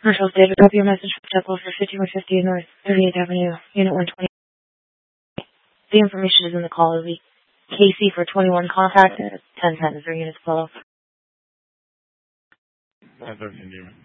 Marshall David, copy your message for Temple for 5150 North 38th Avenue, Unit 120. The information is in the call. It'll be Casey for 21 contact at 1010. Is there units below? 1013,